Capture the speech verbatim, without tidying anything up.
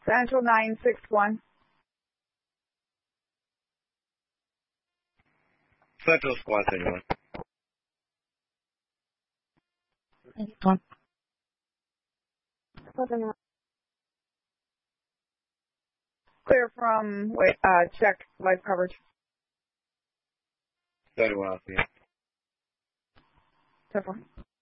Central nine six one. Central Squad, señor. Clear from, wait, uh, check life coverage. Very well, sí. ten four.